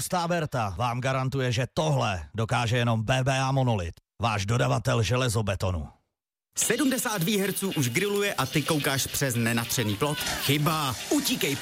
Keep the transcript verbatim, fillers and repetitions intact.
Tlustá Berta vám garantuje, že tohle dokáže jenom B B A Monolit, váš dodavatel železobetonu. sedmdesát výherců už grilluje a ty koukáš přes nenatřený plot? Chyba, utíkej